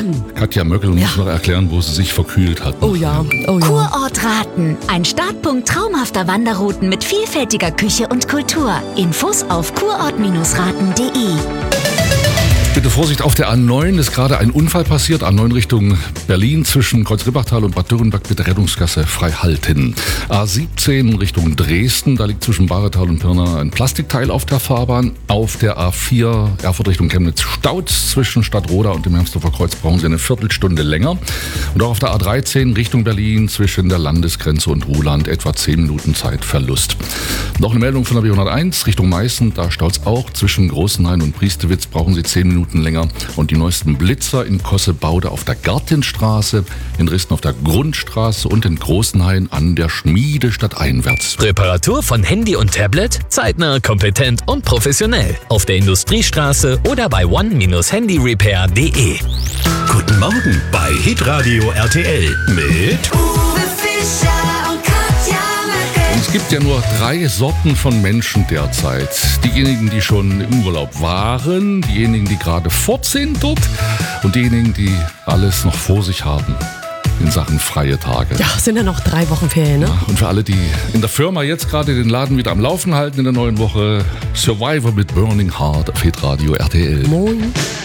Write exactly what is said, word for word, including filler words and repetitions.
Katja Möckel muss Ja. noch erklären, wo sie sich verkühlt hat. Oh ja, oh ja. Kurort Raten. Ein Startpunkt traumhafter Wanderrouten mit vielfältiger Küche und Kultur. Infos auf kurort raten punkt de. Bitte Vorsicht auf der A neun, ist gerade ein Unfall passiert. A neun Richtung Berlin zwischen Kreuz-Ribbachtal und Bad Dürrenberg, bitte Rettungsgasse frei halten. A siebzehn Richtung Dresden, da liegt zwischen Bahretal und Pirna ein Plastikteil auf der Fahrbahn. Auf der A vier Erfurt Richtung Chemnitz Stauz zwischen Stadtroda und dem Hermsdorfer Kreuz brauchen Sie eine Viertelstunde länger. Und auch auf der A dreizehn Richtung Berlin zwischen der Landesgrenze und Ruhland etwa zehn Minuten Zeitverlust. Noch eine Meldung von der B hunderteins Richtung Meißen, da staut es auch zwischen Großenhain und Priestewitz, brauchen Sie zehn Minuten länger. Und die neuesten Blitzer in Kossebaude auf der Gartenstraße, in Dresden auf der Grundstraße und in Großenhain an der Schmiede stadteinwärts. Reparatur von Handy und Tablet? Zeitnah, kompetent und professionell. Auf der Industriestraße oder bei one dash handy repair punkt de. Guten Morgen bei Hitradio R T L mit Uwe Fischer und Katja Möckel. Es gibt ja nur drei Sorten von Menschen derzeit. Diejenigen, die schon im Urlaub waren, diejenigen, die gerade fort sind dort und diejenigen, die alles noch vor sich haben in Sachen freie Tage. Ja, sind ja noch drei Wochen Ferien, ne? Und für alle, die in der Firma jetzt gerade den Laden wieder am Laufen halten in der neuen Woche, Survivor mit Burning Heart auf Hitradio R T L. Moin.